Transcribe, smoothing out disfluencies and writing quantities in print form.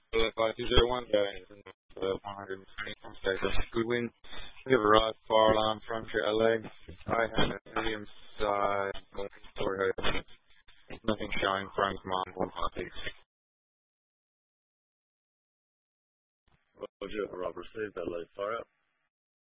5201 guys, and 120 from Texas. Good wind. We have a right far alarm from LA. I have a medium size multi-story house. Nothing showing from command 156. Roger, Rob received LA fire up.